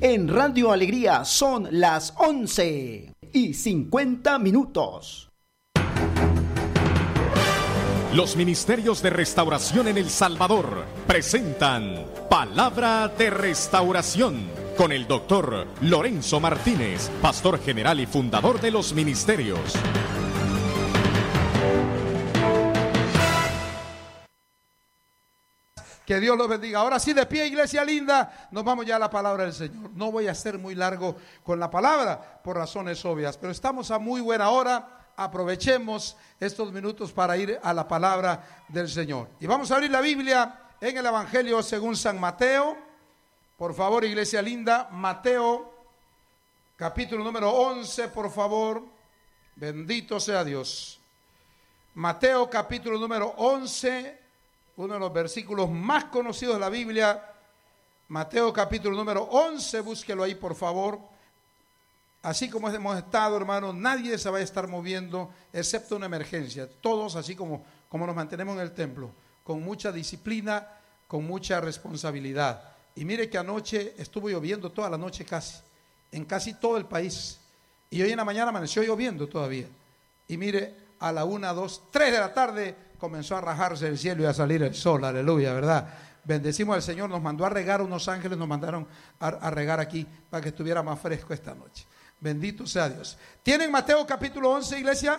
En Radio Alegría son las 11:50. Los ministerios de restauración en El Salvador presentan Palabra de Restauración con el doctor Lorenzo Martínez, pastor general y fundador de los ministerios. Que Dios los bendiga. Ahora sí, de pie, iglesia linda, nos vamos ya a la palabra del Señor. No voy a ser muy largo con la palabra por razones obvias, pero estamos a muy buena hora. Aprovechemos estos minutos para ir a la palabra del Señor. Y vamos a abrir la Biblia en el Evangelio según San Mateo. Por favor, iglesia linda, Mateo, capítulo número 11, por favor. Bendito sea Dios. Mateo, capítulo número 11, uno de los versículos más conocidos de la Biblia. Mateo, capítulo número 11, búsquelo ahí, por favor. Así como hemos estado, hermanos, nadie se va a estar moviendo, excepto una emergencia. Todos, así como nos mantenemos en el templo, con mucha disciplina, con mucha responsabilidad. Y mire que anoche estuvo lloviendo toda la noche en casi todo el país. Y hoy en la mañana amaneció lloviendo todavía. Y mire, a la 1, 2, 3 de la tarde comenzó a rajarse el cielo y a salir el sol, aleluya, ¿verdad? Bendecimos al Señor, nos mandó a regar unos ángeles, nos mandaron a regar aquí para que estuviera más fresco esta noche. Bendito sea Dios. ¿Tienen Mateo capítulo 11, iglesia?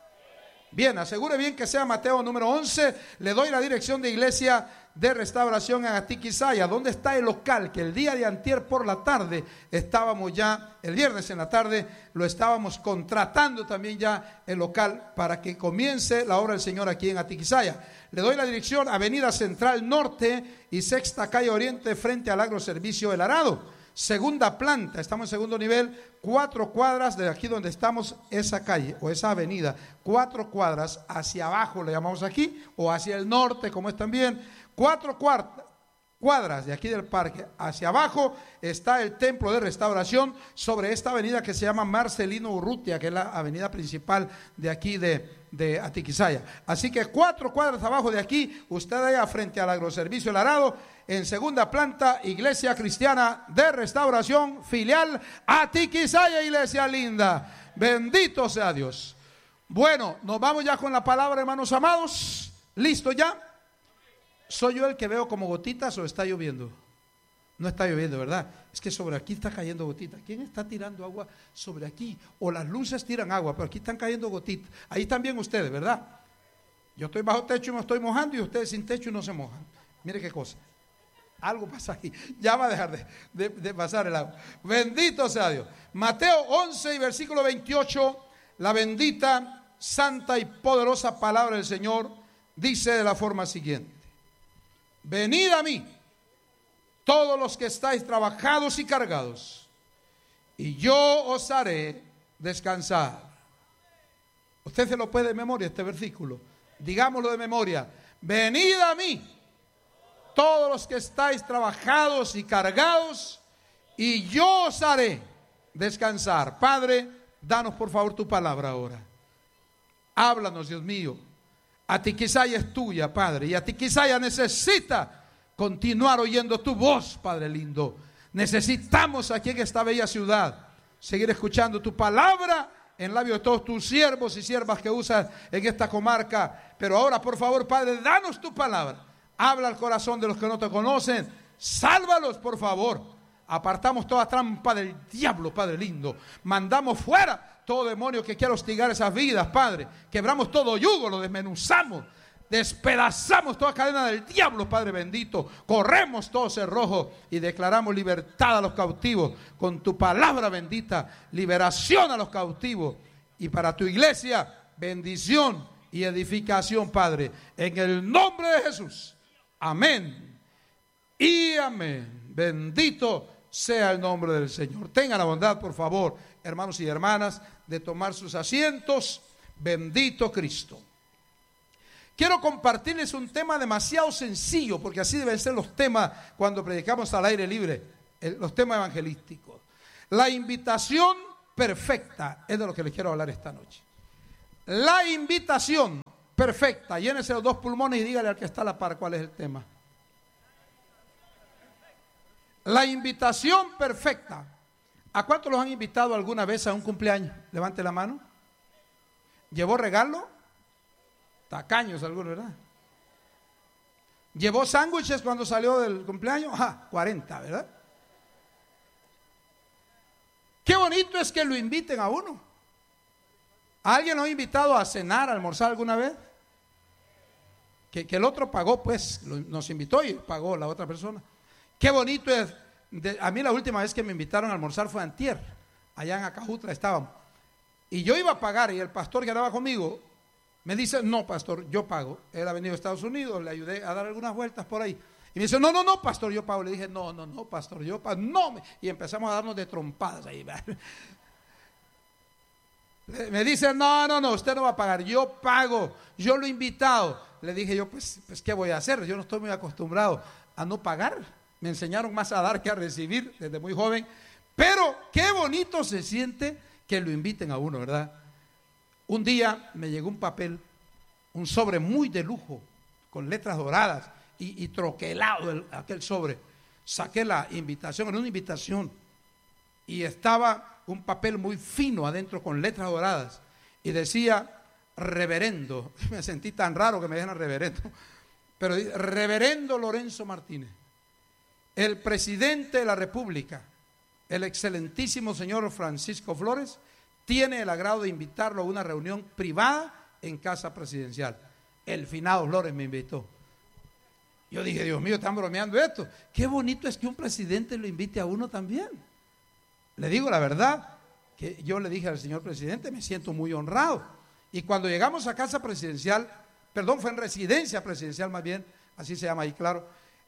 Bien, asegure bien que sea Mateo número 11. Le doy la dirección de Iglesia de Restauración en Atiquizaya. ¿Dónde está el local? Que el día de antier por la tarde estábamos ya, el viernes en la tarde, lo estábamos contratando también ya el local para que comience la obra del Señor aquí en Atiquizaya. Le doy la dirección: Avenida Central Norte y Sexta Calle Oriente, frente al Agroservicio El Arado. Segunda planta, estamos en segundo nivel, 4 cuadras de aquí donde estamos, esa calle o esa avenida, 4 cuadras hacia abajo le llamamos aquí, o hacia el norte como es también, 4 cuadras de aquí del parque hacia abajo está el Templo de Restauración, sobre esta avenida que se llama Marcelino Urrutia, que es la avenida principal de aquí de Atiquizaya. Así que 4 cuadras abajo de aquí, usted allá frente al Agroservicio El Arado, en segunda planta, Iglesia Cristiana de Restauración, filial Atiquizaya, iglesia linda. Bendito sea Dios. Bueno, nos vamos ya con la palabra, hermanos amados. ¿Listo ya? ¿Soy yo el que veo como gotitas o está lloviendo? No está lloviendo, ¿verdad? Es que sobre aquí está cayendo gotitas. ¿Quién está tirando agua sobre aquí? O las luces tiran agua, pero aquí están cayendo gotitas. Ahí están bien ustedes, ¿verdad? Yo estoy bajo techo y me estoy mojando, y ustedes sin techo y no se mojan. Mire qué cosa. Algo pasa aquí. Ya va a dejar de pasar el agua. Bendito sea Dios. Mateo 11 y versículo 28. La bendita, santa y poderosa palabra del Señor dice de la forma siguiente: venid a mí, todos los que estáis trabajados y cargados, y yo os haré descansar. Usted se lo puede de memoria este versículo. Digámoslo de memoria. Venid a mí, todos los que estáis trabajados y cargados, y yo os haré descansar. Padre, danos por favor tu palabra ahora. Háblanos, Dios mío. Atiquizaya es tuya, Padre, y Atiquizaya necesita continuar oyendo tu voz, Padre lindo. Necesitamos aquí en esta bella ciudad seguir escuchando tu palabra en labios de todos tus siervos y siervas que usan en esta comarca. Pero ahora, por favor, Padre, danos tu palabra. Habla al corazón de los que no te conocen. Sálvalos, por favor. Apartamos toda trampa del diablo, Padre lindo. Mandamos fuera todo demonio que quiera hostigar esas vidas, Padre. Quebramos todo yugo, lo desmenuzamos, despedazamos toda cadena del diablo, Padre bendito. Corremos todo cerrojo y declaramos libertad a los cautivos con tu palabra bendita. Liberación a los cautivos. Y para tu iglesia, bendición y edificación, Padre. En el nombre de Jesús. Amén y amén. Bendito sea el nombre del Señor. Tengan la bondad, por favor, hermanos y hermanas, de tomar sus asientos. Bendito Cristo. Quiero compartirles un tema demasiado sencillo, porque así deben ser los temas cuando predicamos al aire libre, los temas evangelísticos. La invitación perfecta es de lo que les quiero hablar esta noche. La invitación perfecta. Llénese los 2 pulmones y dígale al que está a la par cuál es el tema. La invitación perfecta. ¿A cuántos los han invitado alguna vez a un cumpleaños? Levante la mano. ¿Llevó regalo? Tacaños algunos, ¿verdad? ¿Llevó sándwiches cuando salió del cumpleaños? 40, ¿verdad? Qué bonito es que lo inviten a uno. ¿Alguien lo ha invitado a cenar, a almorzar alguna vez? Que el otro pagó, pues, nos invitó y pagó la otra persona. Qué bonito es. A mí la última vez que me invitaron a almorzar fue antier. Allá en Acajutla estábamos. Y yo iba a pagar y el pastor que andaba conmigo me dice, no, pastor, yo pago. Él ha venido a Estados Unidos, le ayudé a dar algunas vueltas por ahí. Y me dice, no, pastor, yo pago. Le dije, no, pastor, yo pago. No, y empezamos a darnos de trompadas ahí. Me dice, no, usted no va a pagar, yo pago, yo lo he invitado. Le dije yo, pues, ¿qué voy a hacer? Yo no estoy muy acostumbrado a no pagar. Me enseñaron más a dar que a recibir desde muy joven. Pero qué bonito se siente que lo inviten a uno, ¿verdad? Un día me llegó un papel, un sobre muy de lujo, con letras doradas y troquelado aquel sobre. Saqué la invitación, era una invitación, y estaba un papel muy fino adentro con letras doradas y decía reverendo. Me sentí tan raro que me dijeran reverendo, pero reverendo Lorenzo Martínez, el presidente de la República, el excelentísimo señor Francisco Flores, tiene el agrado de invitarlo a una reunión privada en casa presidencial. El finado Flores me invitó. Yo dije, Dios mío, están bromeando esto. Qué bonito es que un presidente lo invite a uno también. Le digo la verdad, que yo le dije al señor presidente, me siento muy honrado. Y cuando llegamos a casa presidencial, fue en residencia presidencial más bien, así se llama ahí, claro.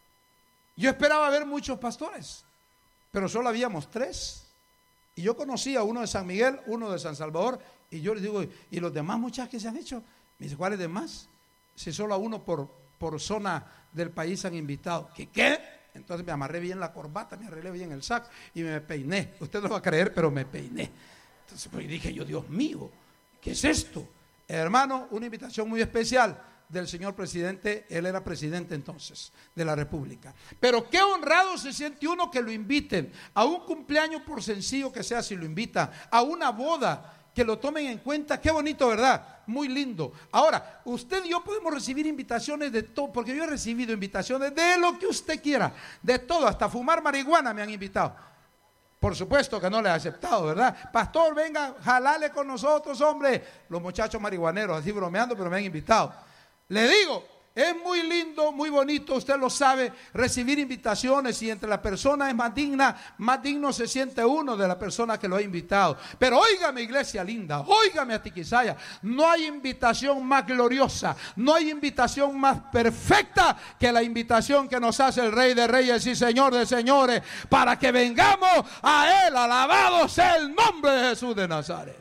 Yo esperaba ver muchos pastores, pero solo habíamos 3. Y yo conocía uno de San Miguel, uno de San Salvador, y yo les digo, ¿y los demás muchachos que se han hecho? Me dice, ¿cuáles demás? Si solo a uno por zona del país han invitado. ¿Qué? Entonces me amarré bien la corbata, me arreglé bien el saco y me peiné. Usted no va a creer, pero me peiné. Entonces pues, dije yo, Dios mío, ¿qué es esto? Hermano, una invitación muy especial del señor presidente. Él era presidente entonces de la República. Pero qué honrado se siente uno que lo inviten a un cumpleaños, por sencillo que sea, si lo invitan a una boda, que lo tomen en cuenta. Qué bonito, ¿verdad? Muy lindo. Ahora, usted y yo podemos recibir invitaciones de todo, porque yo he recibido invitaciones de lo que usted quiera, de todo, hasta fumar marihuana me han invitado. Por supuesto que no le he aceptado, ¿verdad? Pastor, venga, jalale con nosotros, hombre. Los muchachos marihuaneros, así bromeando, pero me han invitado. Le digo, es muy lindo, muy bonito, usted lo sabe, recibir invitaciones, y entre la persona es más digna, más digno se siente uno de la persona que lo ha invitado. Pero óigame, iglesia linda, óigame, Atiquizaya, no hay invitación más gloriosa, no hay invitación más perfecta que la invitación que nos hace el Rey de Reyes y Señor de Señores, para que vengamos a Él. Alabado sea el nombre de Jesús de Nazaret.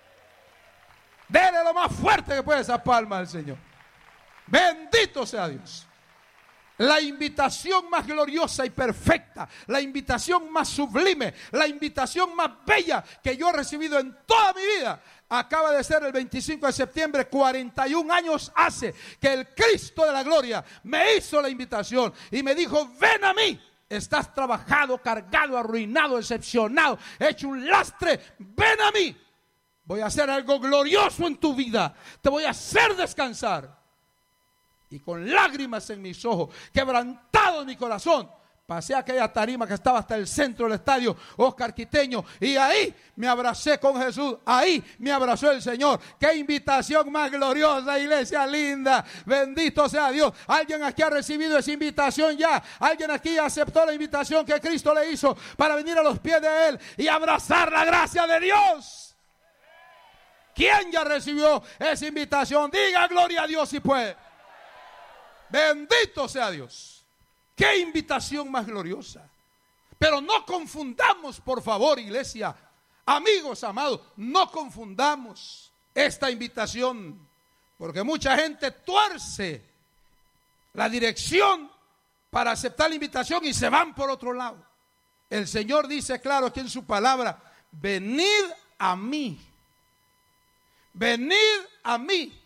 Dele lo más fuerte que puede esa palma al Señor. Bendito sea Dios. La invitación más gloriosa y perfecta, la invitación más sublime, la invitación más bella que yo he recibido en toda mi vida, acaba de ser el 25 de septiembre. 41 años hace que el Cristo de la gloria me hizo la invitación y me dijo, ven a mí. Estás trabajado, cargado, arruinado, decepcionado, hecho un lastre, ven a mí. Voy a hacer algo glorioso en tu vida, te voy a hacer descansar. Y con lágrimas en mis ojos, quebrantado en mi corazón, pasé a aquella tarima que estaba hasta el centro del estadio Oscar Quiteño, y ahí me abracé con Jesús, ahí me abrazó el Señor. Qué invitación más gloriosa, iglesia linda, bendito sea Dios. Alguien aquí ha recibido esa invitación ya, alguien aquí aceptó la invitación que Cristo le hizo para venir a los pies de Él y abrazar la gracia de Dios. ¿Quién ya recibió esa invitación? Diga gloria a Dios si puede. Bendito sea Dios. Qué invitación más gloriosa. Pero no confundamos, por favor, iglesia, amigos amados, no confundamos esta invitación, porque mucha gente tuerce la dirección para aceptar la invitación y se van por otro lado. El Señor dice claro aquí en su palabra, venid a mí. Venid a mí.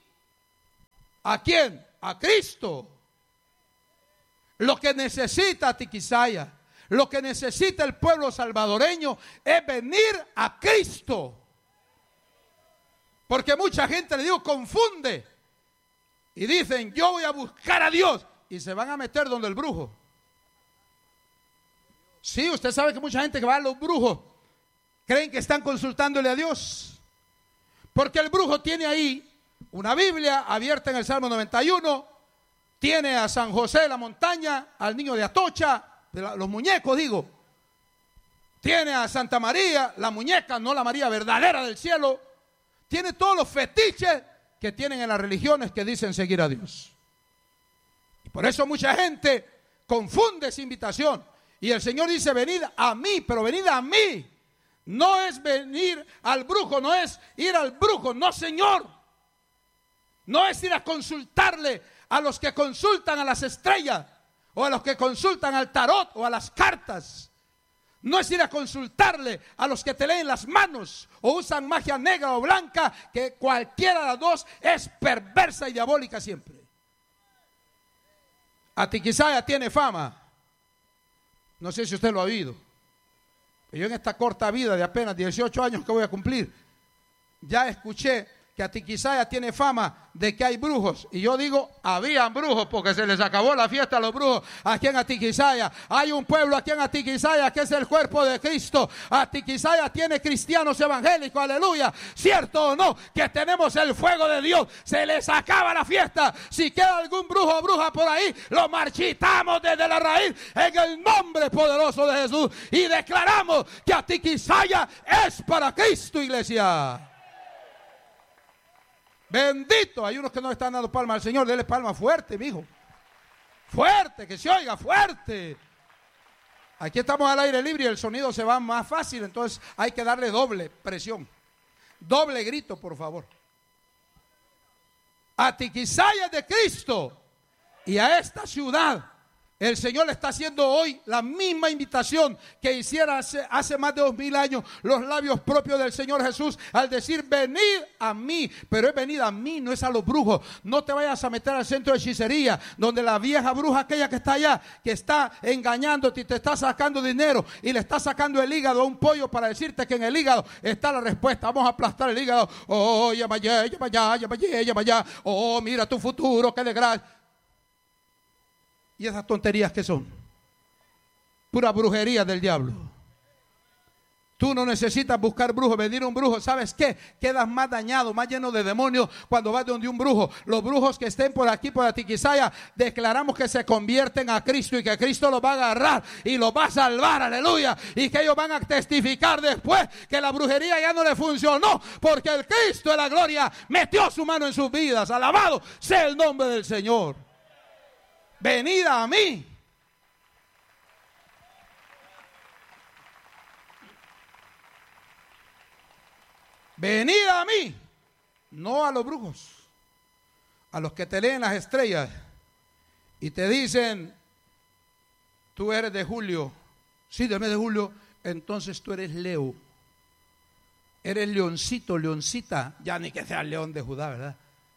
¿A quién? A Cristo. Lo que necesita Atiquizaya, Lo que necesita el pueblo salvadoreño es venir a Cristo. Porque mucha gente, le digo, confunde. Y dicen, yo voy a buscar a Dios. Y se van a meter donde el brujo. Sí, usted sabe que mucha gente que va a los brujos creen que están consultándole a Dios. Porque el brujo tiene ahí una Biblia abierta en el Salmo 91. Tiene a San José de la montaña, al niño de Atocha, los muñecos digo. Tiene a Santa María, la muñeca, no la María verdadera del cielo. Tiene todos los fetiches que tienen en las religiones que dicen seguir a Dios. Y por eso mucha gente confunde esa invitación. Y el Señor dice, venid a mí, pero venid a mí. No es venir al brujo, no es ir al brujo, no, Señor. No es ir a consultarle a los que consultan a las estrellas, o a los que consultan al tarot o a las cartas. No es ir a consultarle a los que te leen las manos o usan magia negra o blanca, que cualquiera de las dos es perversa y diabólica siempre. Atiquizaya tiene fama. No sé si usted lo ha oído. Yo en esta corta vida de apenas 18 años que voy a cumplir, ya escuché que Atiquizaya tiene fama de que hay brujos. Y yo digo, habían brujos porque se les acabó la fiesta a los brujos aquí en Atiquizaya. Hay un pueblo aquí en Atiquizaya que es el cuerpo de Cristo. Atiquizaya tiene cristianos evangélicos, aleluya. ¿Cierto o no? Que tenemos el fuego de Dios. Se les acaba la fiesta. Si queda algún brujo o bruja por ahí, lo marchitamos desde la raíz en el nombre poderoso de Jesús. Y declaramos que Atiquizaya es para Cristo, iglesia. Bendito. Hay unos que no están dando palmas al Señor. Dele palma fuerte, mijo. Fuerte, que se oiga, fuerte. Aquí estamos al aire libre y el sonido se va más fácil. Entonces hay que darle doble presión. Doble grito, por favor. Atiquizaya es de Cristo. Y a esta ciudad el Señor le está haciendo hoy la misma invitación que hiciera hace más de 2000 años los labios propios del Señor Jesús al decir, venid a mí. Pero es venid a mí, no es a los brujos. No te vayas a meter al centro de hechicería, donde la vieja bruja aquella que está allá, que está engañándote y te está sacando dinero y le está sacando el hígado a un pollo para decirte que en el hígado está la respuesta. Vamos a aplastar el hígado. Oh, llama allá, llama allá, llama allá, llama allá. Oh, mira tu futuro, qué desgracia. ¿Y esas tonterías qué son? Pura brujería del diablo. Tú no necesitas buscar brujos, venir a un brujo. ¿Sabes qué? Quedas más dañado, más lleno de demonios cuando vas donde un brujo. Los brujos que estén por aquí, por Atiquizaya, declaramos que se convierten a Cristo y que Cristo los va a agarrar y los va a salvar, aleluya. Y que ellos van a testificar después que la brujería ya no le funcionó, porque el Cristo de la gloria metió su mano en sus vidas. Alabado sea el nombre del Señor. Venid a mí. Venid a mí. No a los brujos, a los que te leen las estrellas y te dicen, tú eres de Julio. Sí, del mes de julio. Entonces tú eres Leo. Eres leoncito, leoncita. Ya ni que sea el león de Judá, ¿verdad?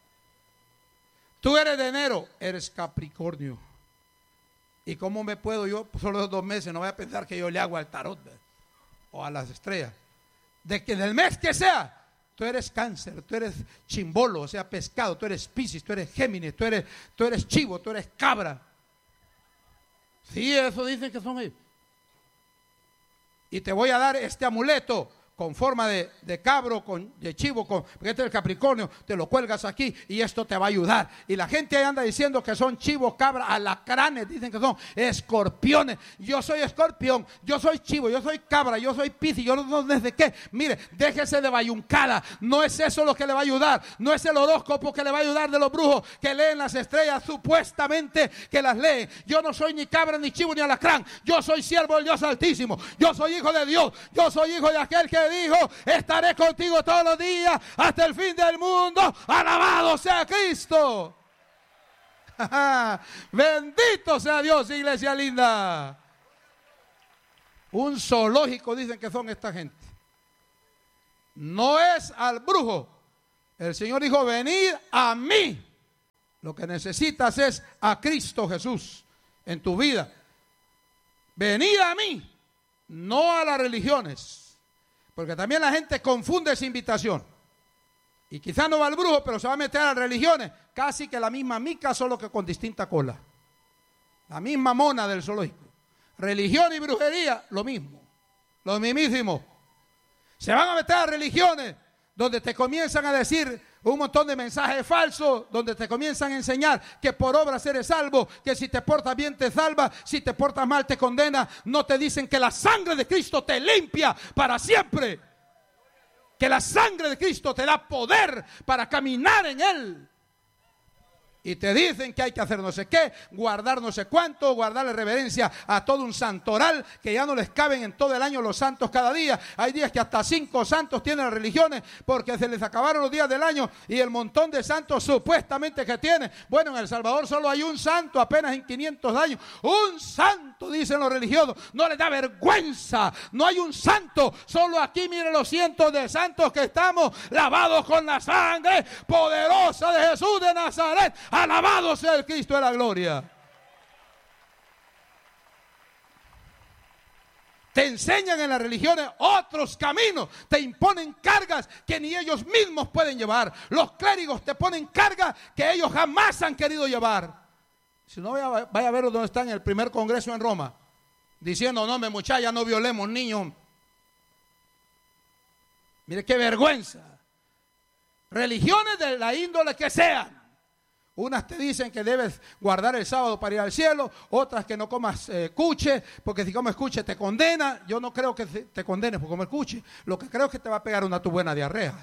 Tú eres de enero, eres Capricornio. ¿Y cómo me puedo yo, solo 2 meses, no voy a pensar que yo le hago al tarot, ¿verdad? O a las estrellas? De que del mes que sea, tú eres Cáncer, tú eres Chimbolo, o sea, pescado, tú eres Piscis, tú eres Géminis, tú eres chivo, tú eres cabra. Sí, eso dicen que son ellos. Y te voy a dar este amuleto con forma de cabro, de chivo, porque este es el Capricornio, te lo cuelgas aquí y esto te va a ayudar. Y la gente ahí anda diciendo que son chivos, cabra, alacranes, dicen que son escorpiones. Yo soy escorpión, yo soy chivo, yo soy cabra, yo soy piscis, yo no sé de qué. Mire, déjese de bayuncada, no es eso lo que le va a ayudar, no es el horóscopo que le va a ayudar de los brujos que leen las estrellas, supuestamente que las leen. Yo no soy ni cabra, ni chivo, ni alacrán, yo soy siervo del Dios Altísimo, yo soy hijo de Dios, yo soy hijo de aquel que dijo, estaré contigo todos los días hasta el fin del mundo. Alabado sea Cristo. Bendito sea Dios, iglesia linda. Un zoológico dicen que son esta gente. No es al brujo. El Señor dijo, venid a mí. Lo que necesitas es a Cristo Jesús en tu vida. venid a mí, no a las religiones, porque también la gente confunde esa invitación. Y quizás no va al brujo, pero se va a meter a las religiones, casi que la misma mica, solo que con distinta cola. La misma mona del zoológico. Religión y brujería, lo mismo, lo mismísimo. Se van a meter a religiones donde te comienzan a decir un montón de mensajes falsos, donde te comienzan a enseñar que por obras eres salvo, que si te portas bien te salva, si te portas mal te condena. No te dicen que la sangre de Cristo te limpia para siempre, que la sangre de Cristo te da poder para caminar en Él. Y te dicen que hay que hacer no sé qué, guardar no sé cuánto, guardarle reverencia a todo un santoral, que ya no les caben en todo el año los santos cada día. Hay días que hasta 5 santos tienen las religiones porque se les acabaron los días del año y el montón de santos supuestamente que tienen. Bueno, en El Salvador solo hay un santo apenas en 500 años. Un santo, dicen los religiosos. No les da vergüenza. No hay un santo. Solo aquí miren los cientos de santos que estamos lavados con la sangre poderosa de Jesús de Nazaret. Alabado sea el Cristo de la gloria. Te enseñan en las religiones otros caminos, te imponen cargas que ni ellos mismos pueden llevar. Los clérigos te ponen cargas que ellos jamás han querido llevar. Si no, vaya a ver dónde está en el primer congreso en Roma, diciendo, no, muchachos, no violemos niños. Mire qué vergüenza. Religiones de la índole que sean. Unas te dicen que debes guardar el sábado para ir al cielo, otras que no comas cuche, porque si comes cuche te condena. Yo no creo que te condenes por comer cuche. Lo que creo es que te va a pegar una tu buena diarrea.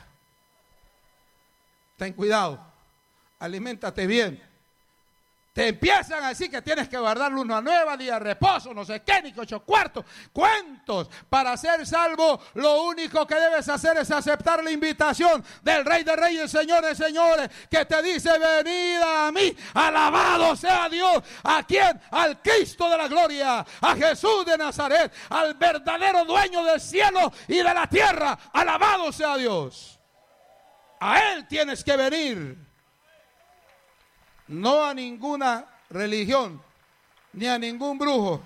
Ten cuidado, aliméntate bien. Te empiezan a decir que tienes que guardar luna nueva, día de reposo, no sé qué, ni 8 cuartos, cuentos. Para ser salvo, lo único que debes hacer es aceptar la invitación del Rey de Reyes, Señor de Señores, que te dice, venid a mí, alabado sea Dios. ¿A quién? Al Cristo de la gloria, a Jesús de Nazaret, al verdadero dueño del cielo y de la tierra, alabado sea Dios. A Él tienes que venir. No a ninguna religión, ni a ningún brujo.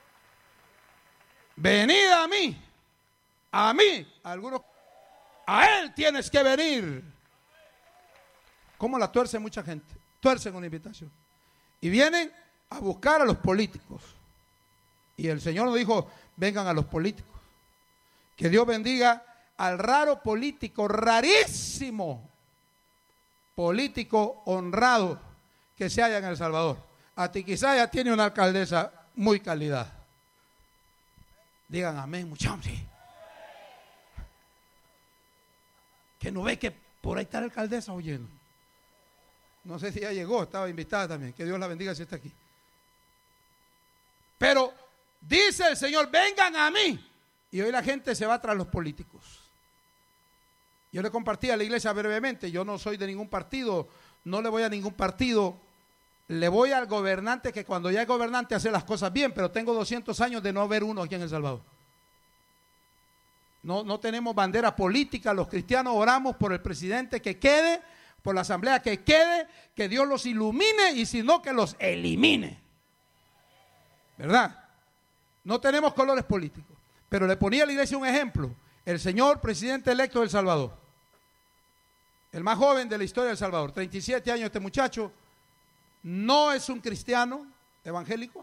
Venid a mí, algunos, a Él tienes que venir. ¿Cómo la tuerce mucha gente? Tuercen una invitación. Y vienen a buscar a los políticos. Y el Señor nos dijo, vengan a los políticos. Que Dios bendiga al raro político, rarísimo político honrado que se halla en El Salvador. Atiquizaya tiene una alcaldesa muy calidad. Digan amén, muchachos. Que no ve que por ahí está la alcaldesa oyendo. No sé si ya llegó, estaba invitada también. Que Dios la bendiga si está aquí. Pero dice el Señor, vengan a mí. Y hoy la gente se va tras los políticos. Yo le compartí a la iglesia brevemente, yo no soy de ningún partido, no le voy a ningún partido. Le voy al gobernante que cuando ya es gobernante hace las cosas bien, pero tengo 200 años de no haber uno aquí en El Salvador. No tenemos bandera política, los cristianos oramos por el presidente que quede, por la asamblea que quede, que Dios los ilumine y si no que los elimine. ¿Verdad? No tenemos colores políticos, pero le ponía a la iglesia un ejemplo, el señor presidente electo de El Salvador, el más joven de la historia de El Salvador, 37 años este muchacho. No es un cristiano evangélico,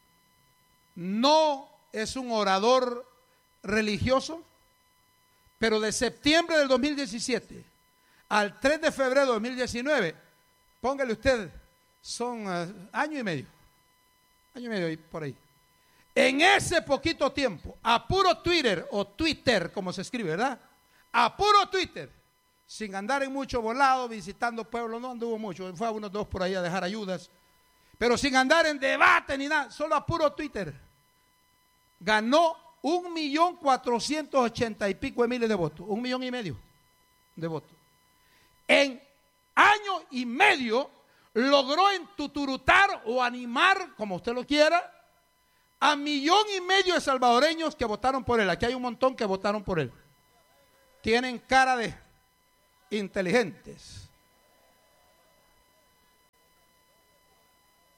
no es un orador religioso, pero de septiembre del 2017 al 3 de febrero de 2019, póngale usted, son año y medio y por ahí. En ese poquito tiempo, a puro Twitter o Twitter, como se escribe, ¿verdad? A puro Twitter. Sin andar en mucho volado, visitando pueblos, no anduvo mucho, fue a unos 2 por ahí a dejar ayudas, pero sin andar en debate ni nada, solo a puro Twitter, ganó 1.480.000 y pico de votos, 1,5 millones de votos. En año y medio logró entuturutar o animar, como usted lo quiera, a 1,5 millones de salvadoreños que votaron por él. Aquí hay un montón que votaron por él. Tienen cara de inteligentes.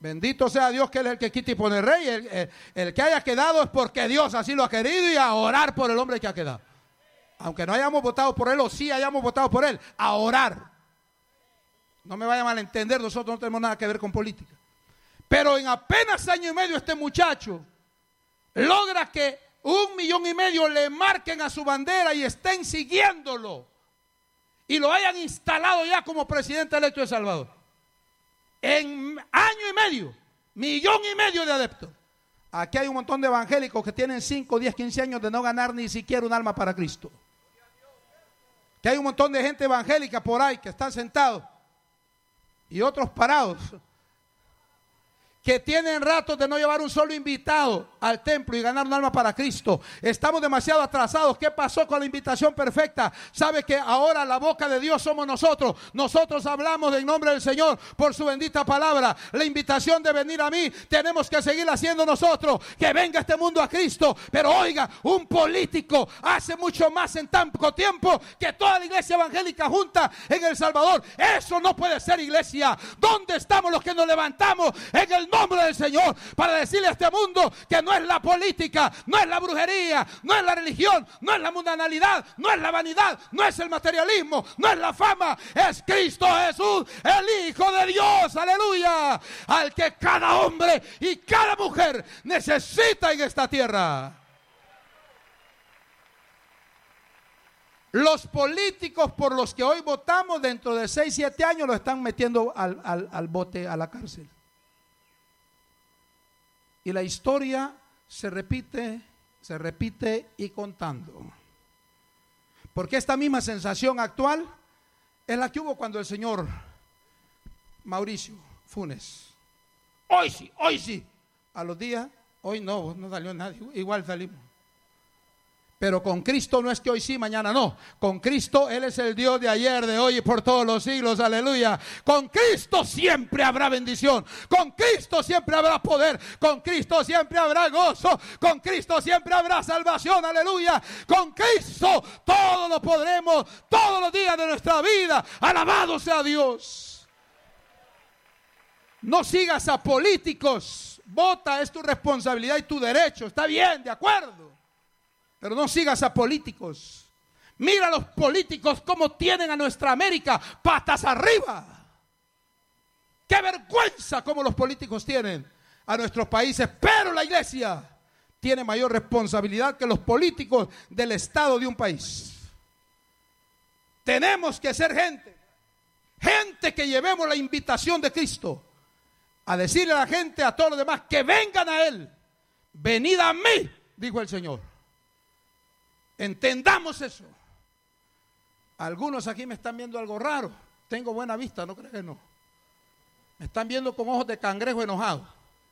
Bendito sea Dios, que Él es el que quita y pone rey. El que haya quedado es porque Dios así lo ha querido, y a orar por el hombre que ha quedado. Aunque no hayamos votado por él, o sí hayamos votado por él, a orar. No me vaya a malentender, nosotros no tenemos nada que ver con política. Pero en apenas año y medio este muchacho logra que 1,5 millones le marquen a su bandera y estén siguiéndolo. Y lo hayan instalado ya como presidente electo de El Salvador. En año y medio, 1,5 millones de adeptos. Aquí hay un montón de evangélicos que tienen 5, 10, 15 años de no ganar ni siquiera un alma para Cristo. Que hay un montón de gente evangélica por ahí que están sentados y otros parados, que tienen ratos de no llevar un solo invitado al templo y ganar un alma para Cristo. Estamos demasiado atrasados. ¿Qué pasó con la invitación perfecta? ¿Sabe que ahora la boca de Dios somos nosotros? Nosotros hablamos en nombre del Señor por su bendita palabra. La invitación de venir a mí tenemos que seguir haciendo nosotros. Que venga este mundo a Cristo. Pero oiga, un político hace mucho más en tan poco tiempo que toda la iglesia evangélica junta en El Salvador. Eso no puede ser, iglesia. ¿Dónde estamos los que nos levantamos en el nombre del Señor para decirle a este mundo que no es la política, no es la brujería, no es la religión, no es la mundanalidad, no es la vanidad, no es el materialismo, no es la fama, es Cristo Jesús, el Hijo de Dios, aleluya, al que cada hombre y cada mujer necesita en esta tierra? Los políticos por los que hoy votamos, dentro de 6, 7 años los están metiendo al bote, a la cárcel. Y la historia se repite y contando. Porque esta misma sensación actual es la que hubo cuando el señor Mauricio Funes. Hoy sí. A los días, hoy no salió nadie, igual salimos. Pero con Cristo no es que hoy sí, mañana no. Con Cristo Él es el Dios de ayer, de hoy y por todos los siglos, aleluya. Con Cristo siempre habrá bendición. Con Cristo siempre habrá poder. Con Cristo siempre habrá gozo. Con Cristo siempre habrá salvación, aleluya. Con Cristo todo lo podremos todos los días de nuestra vida. Alabado sea Dios. No sigas a políticos. Vota, es tu responsabilidad y tu derecho. Está bien, de acuerdo. Pero no sigas a políticos. Mira a los políticos cómo tienen a nuestra América patas arriba. Qué vergüenza cómo los políticos tienen a nuestros países. Pero la iglesia tiene mayor responsabilidad que los políticos del estado de un país. Tenemos que ser gente que llevemos la invitación de Cristo a decirle a la gente, a todos los demás, que vengan a Él. Venid a mí, dijo el Señor. Entendamos eso. Algunos aquí me están viendo algo raro. Tengo buena vista, ¿no crees que no? Me están viendo con ojos de cangrejo enojado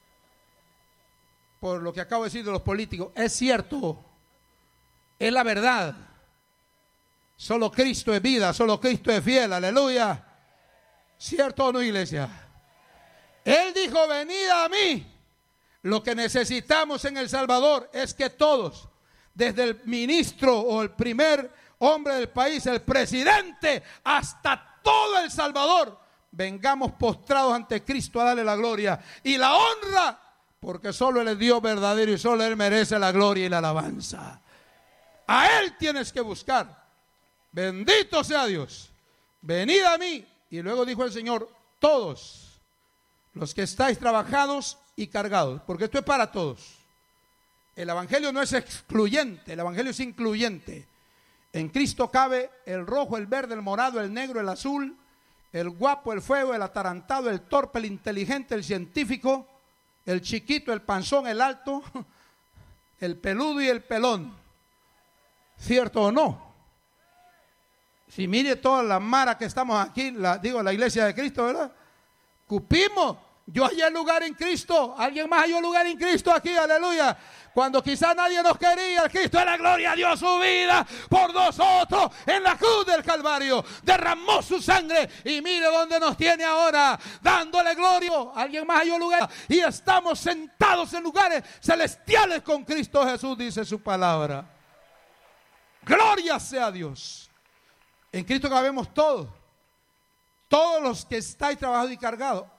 por lo que acabo de decir de los políticos. Es cierto, es la verdad. Solo Cristo es vida, solo Cristo es fiel, aleluya. ¿Cierto o no, iglesia? Él dijo, venid a mí. Lo que necesitamos en El Salvador es que todos, desde el ministro o el primer hombre del país, el presidente, hasta todo El Salvador, vengamos postrados ante Cristo a darle la gloria y la honra, porque solo Él es Dios verdadero y solo Él merece la gloria y la alabanza. A Él tienes que buscar. Bendito sea Dios. Venid a mí. Y luego dijo el Señor, todos los que estáis trabajados y cargados, porque esto es para todos. El evangelio no es excluyente, el evangelio es incluyente. En Cristo cabe el rojo, el verde, el morado, el negro, el azul, el guapo, el feo, el atarantado, el torpe, el inteligente, el científico, el chiquito, el panzón, el alto, el peludo y el pelón. ¿Cierto o no? Si mire toda la mara que estamos aquí, la iglesia de Cristo, ¿verdad? Cupimos. Yo hallé lugar en Cristo. Alguien más halló lugar en Cristo aquí, aleluya. Cuando quizá nadie nos quería, el Cristo de la gloria dio su vida por nosotros en la cruz del Calvario. Derramó su sangre y mire dónde nos tiene ahora, dándole gloria. Alguien más halló lugar y estamos sentados en lugares celestiales con Cristo Jesús, dice su palabra. Gloria sea a Dios. En Cristo cabemos todos. Todos los que estáis trabajados y cargados.